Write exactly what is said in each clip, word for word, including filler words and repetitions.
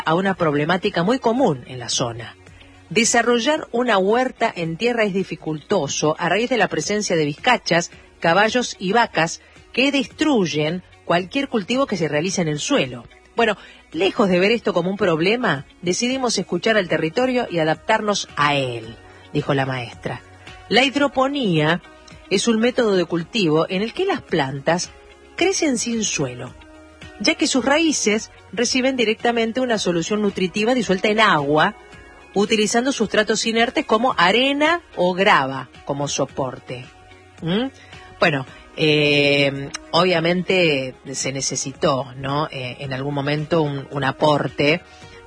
a una problemática muy común en la zona. Desarrollar una huerta en tierra es dificultoso a raíz de la presencia de vizcachas, caballos y vacas que destruyen cualquier cultivo que se realice en el suelo. Bueno, lejos de ver esto como un problema, decidimos escuchar al territorio y adaptarnos a él, dijo la maestra. La hidroponía es un método de cultivo en el que las plantas crecen sin suelo, ya que sus raíces reciben directamente una solución nutritiva disuelta en agua, utilizando sustratos inertes como arena o grava como soporte. ¿Mm? Bueno, eh, obviamente se necesitó, ¿no? Eh, en algún momento un, un aporte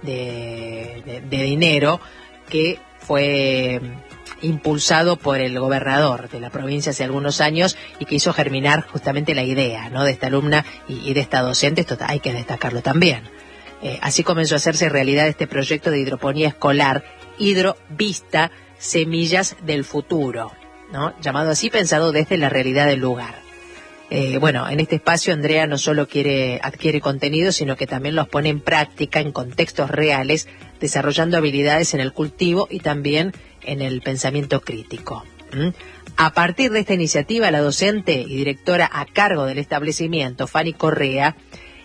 de, de, de dinero que fue impulsado por el gobernador de la provincia hace algunos años y que hizo germinar justamente la idea, ¿no? De esta alumna y, y de esta docente. Esto hay que destacarlo también. Eh, así comenzó a hacerse realidad este proyecto de hidroponía escolar, Hidrovista, Semillas del Futuro, ¿no? Llamado así, pensado desde la realidad del lugar. Eh, bueno, en este espacio Andrea no solo quiere, adquiere contenido, sino que también los pone en práctica en contextos reales, desarrollando habilidades en el cultivo y también en el pensamiento crítico. ¿Mm? A partir de esta iniciativa, la docente y directora a cargo del establecimiento, Fanny Correa,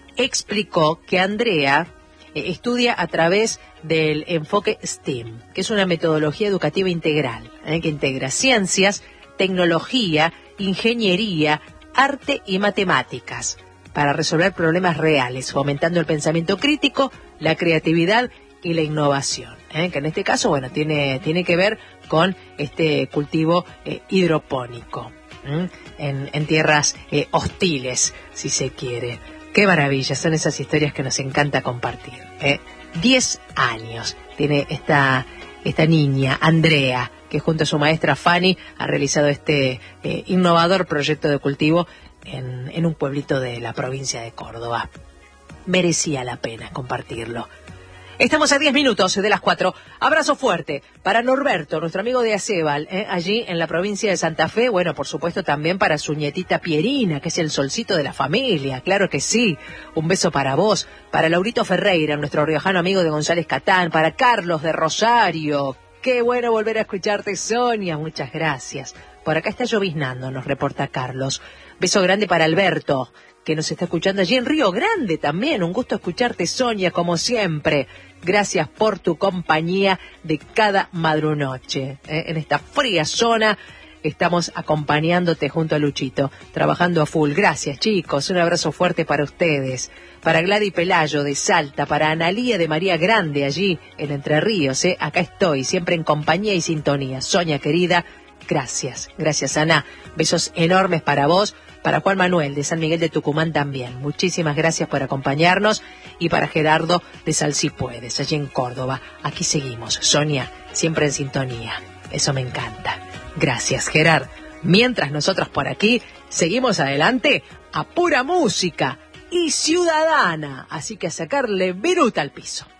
explicó que Andrea eh, estudia a través del enfoque STEAM, que es una metodología educativa integral, eh, que integra ciencias, tecnología, ingeniería, arte y matemáticas para resolver problemas reales, fomentando el pensamiento crítico, la creatividad y la innovación, ¿eh? que en este caso, bueno, tiene, tiene que ver con este cultivo eh, hidropónico ¿eh? en, en tierras eh, hostiles, si se quiere. Qué maravilla, son esas historias que nos encanta compartir. ¿eh? Diez años tiene esta, esta niña, Andrea, que junto a su maestra Fanny ha realizado este eh, innovador proyecto de cultivo en, en un pueblito de la provincia de Córdoba. Merecía la pena compartirlo. Estamos a diez minutos de las cuatro. Abrazo fuerte para Norberto, nuestro amigo de Acebal, ¿eh? allí en la provincia de Santa Fe. Bueno, por supuesto también para su nietita Pierina, que es el solcito de la familia. Claro que sí. Un beso para vos. Para Laurito Ferreira, nuestro riojano amigo de González Catán. Para Carlos de Rosario. Qué bueno volver a escucharte, Sonia. Muchas gracias. Por acá está lloviznando, nos reporta Carlos. Beso grande para Alberto, que nos está escuchando allí en Río Grande también. Un gusto escucharte, Sonia, como siempre. Gracias por tu compañía de cada madrunoche. ¿eh? En esta fría zona estamos acompañándote junto a Luchito, trabajando a full. Gracias, chicos. Un abrazo fuerte para ustedes. Para Gladys Pelayo de Salta, para Analía de María Grande allí en Entre Ríos. ¿eh? Acá estoy, siempre en compañía y sintonía. Sonia, querida, gracias. Gracias, Ana. Besos enormes para vos. Para Juan Manuel de San Miguel de Tucumán también. Muchísimas gracias por acompañarnos. Y para Gerardo de Sal Si Puedes, allí en Córdoba. Aquí seguimos. Sonia, siempre en sintonía. Eso me encanta. Gracias, Gerard. Mientras nosotros por aquí seguimos adelante a pura música y ciudadana. Así que a sacarle viruta al piso.